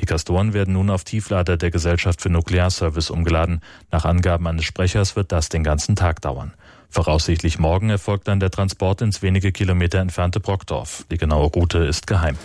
Die Castoren werden nun auf Tieflader der Gesellschaft für Nuklearservice umgeladen. Nach Angaben eines Sprechers wird das den ganzen Tag dauern. Voraussichtlich morgen erfolgt dann der Transport ins wenige Kilometer entfernte Brockdorf. Die genaue Route ist geheim.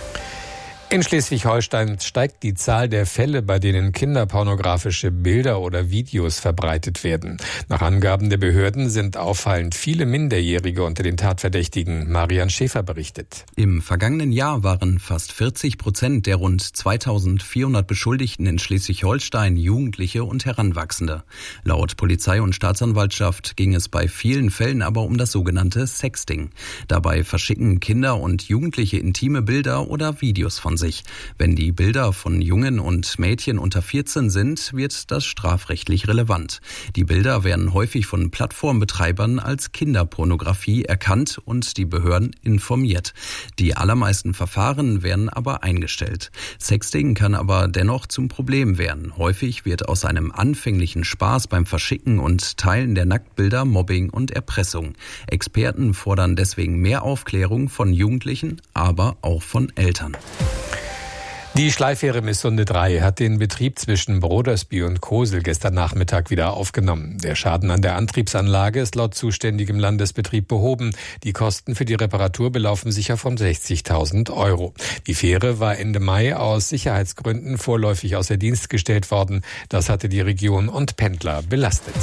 In Schleswig-Holstein steigt die Zahl der Fälle, bei denen kinderpornografische Bilder oder Videos verbreitet werden. Nach Angaben der Behörden sind auffallend viele Minderjährige unter den Tatverdächtigen. Marian Schäfer berichtet. Im vergangenen Jahr waren fast 40% der rund 2400 Beschuldigten in Schleswig-Holstein Jugendliche und Heranwachsende. Laut Polizei und Staatsanwaltschaft ging es bei vielen Fällen aber um das sogenannte Sexting. Dabei verschicken Kinder und Jugendliche intime Bilder oder Videos von sich. Wenn die Bilder von Jungen und Mädchen unter 14 sind, wird das strafrechtlich relevant. Die Bilder werden häufig von Plattformbetreibern als Kinderpornografie erkannt und die Behörden informiert. Die allermeisten Verfahren werden aber eingestellt. Sexting kann aber dennoch zum Problem werden. Häufig wird aus einem anfänglichen Spaß beim Verschicken und Teilen der Nacktbilder Mobbing und Erpressung. Experten fordern deswegen mehr Aufklärung von Jugendlichen, aber auch von Eltern. Die Schleifähre Missunde 3 hat den Betrieb zwischen Brodersby und Kosel gestern Nachmittag wieder aufgenommen. Der Schaden an der Antriebsanlage ist laut zuständigem Landesbetrieb behoben. Die Kosten für die Reparatur belaufen sich auf rund 60.000 €. Die Fähre war Ende Mai aus Sicherheitsgründen vorläufig außer Dienst gestellt worden. Das hatte die Region und Pendler belastet.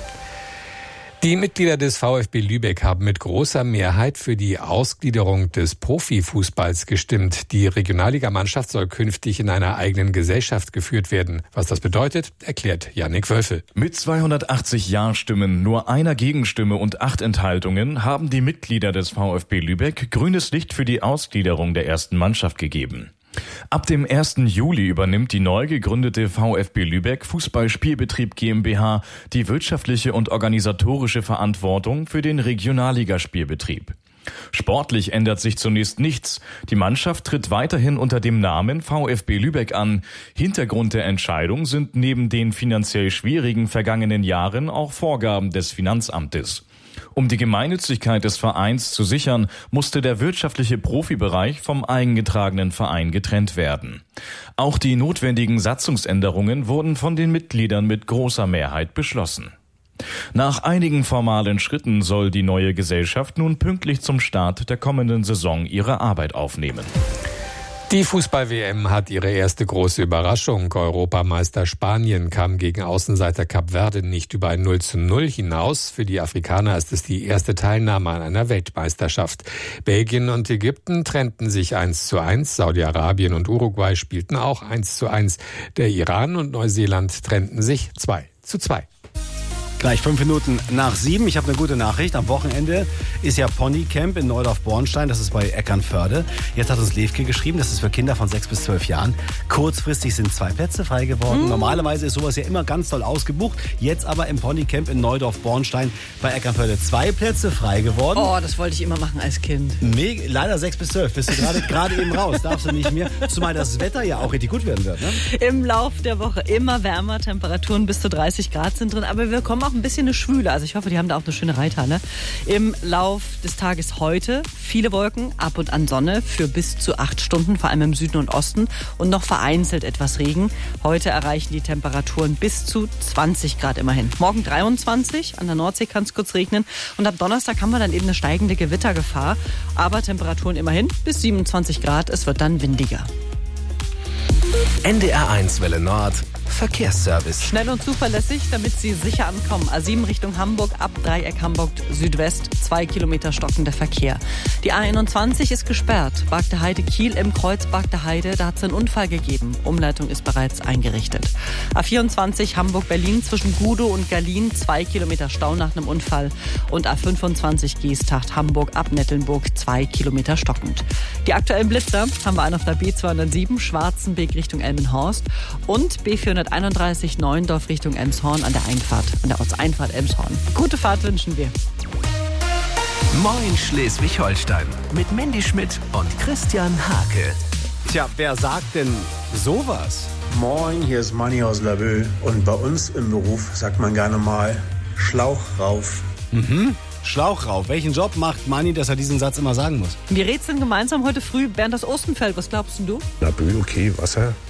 Die Mitglieder des VfB Lübeck haben mit großer Mehrheit für die Ausgliederung des Profifußballs gestimmt. Die Regionalligamannschaft soll künftig in einer eigenen Gesellschaft geführt werden. Was das bedeutet, erklärt Jannik Wölfel. Mit 280 Ja-Stimmen, nur einer Gegenstimme und 8 Enthaltungen haben die Mitglieder des VfB Lübeck grünes Licht für die Ausgliederung der ersten Mannschaft gegeben. Ab dem 1. Juli übernimmt die neu gegründete VfB Lübeck Fußballspielbetrieb GmbH die wirtschaftliche und organisatorische Verantwortung für den Regionalligaspielbetrieb. Sportlich ändert sich zunächst nichts. Die Mannschaft tritt weiterhin unter dem Namen VfB Lübeck an. Hintergrund der Entscheidung sind neben den finanziell schwierigen vergangenen Jahren auch Vorgaben des Finanzamtes. Um die Gemeinnützigkeit des Vereins zu sichern, musste der wirtschaftliche Profibereich vom eigengetragenen Verein getrennt werden. Auch die notwendigen Satzungsänderungen wurden von den Mitgliedern mit großer Mehrheit beschlossen. Nach einigen formalen Schritten soll die neue Gesellschaft nun pünktlich zum Start der kommenden Saison ihre Arbeit aufnehmen. Die Fußball-WM hat ihre erste große Überraschung. Europameister Spanien kam gegen Außenseiter Kap Verde nicht über ein 0:0 hinaus. Für die Afrikaner ist es die erste Teilnahme an einer Weltmeisterschaft. Belgien und Ägypten trennten sich 1:1. Saudi-Arabien und Uruguay spielten auch 1:1. Der Iran und Neuseeland trennten sich 2:2. Gleich 5 Minuten nach 7. Ich habe eine gute Nachricht. Am Wochenende ist ja Ponycamp in Neudorf-Bornstein. Das ist bei Eckernförde. Jetzt hat uns Levke geschrieben, das ist für Kinder von 6 bis 12 Jahren. Kurzfristig sind 2 Plätze frei geworden. Normalerweise ist sowas ja immer ganz toll ausgebucht. Jetzt aber im Ponycamp in Neudorf-Bornstein bei Eckernförde 2 Plätze frei geworden. Oh, das wollte ich immer machen als Kind. Leider 6 bis 12. Bist du gerade eben raus. Darfst du nicht mehr. Zumal das Wetter ja auch richtig gut werden wird. Ne? Im Lauf der Woche immer wärmer. Temperaturen bis zu 30 Grad sind drin. Aber wir kommen auch ein bisschen eine Schwüle. Also ich hoffe, die haben da auch eine schöne Reithalle. Im Lauf des Tages heute viele Wolken, ab und an Sonne für bis zu 8 Stunden, vor allem im Süden und Osten. Und noch vereinzelt etwas Regen. Heute erreichen die Temperaturen bis zu 20 Grad immerhin. Morgen 23, an der Nordsee kann es kurz regnen. Und ab Donnerstag haben wir dann eben eine steigende Gewittergefahr. Aber Temperaturen immerhin bis 27 Grad. Es wird dann windiger. NDR1 Welle Nord. Verkehrsservice. Schnell und zuverlässig, damit Sie sicher ankommen. A7 Richtung Hamburg, ab Dreieck Hamburg Südwest, 2 Kilometer stockender Verkehr. Die A21 ist gesperrt. Bargteheide Kiel im Kreuz Bargteheide, da hat es einen Unfall gegeben. Umleitung ist bereits eingerichtet. A24 Hamburg-Berlin zwischen Gudow und Berlin, 2 Kilometer Stau nach einem Unfall. Und A25 Geesthacht Hamburg ab Nettelnburg, 2 Kilometer stockend. Die aktuellen Blitzer haben wir einen auf der B207 Schwarzenbeek Richtung Elmenhorst und B431 Neuendorf Richtung Elmshorn an der Ortseinfahrt Elmshorn. Gute Fahrt wünschen wir. Moin Schleswig-Holstein mit Mandy Schmidt und Christian Hake. Tja, wer sagt denn sowas? Moin, hier ist Manni aus Laboe und bei uns im Beruf sagt man gerne mal Schlauch rauf. Schlauch rauf. Welchen Job macht Manni, dass er diesen Satz immer sagen muss? Wir rätseln gemeinsam heute früh Bernd aus Ostenfeld. Was glaubst du? Laboe, okay, Wasser.